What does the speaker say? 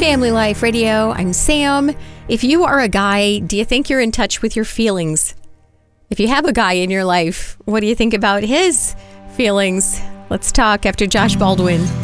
Family Life Radio. I'm Sam. If you are a guy, do you think you're in touch with your feelings? If you have a guy in your life, what do you think about his feelings? Let's talk after Josh Baldwin.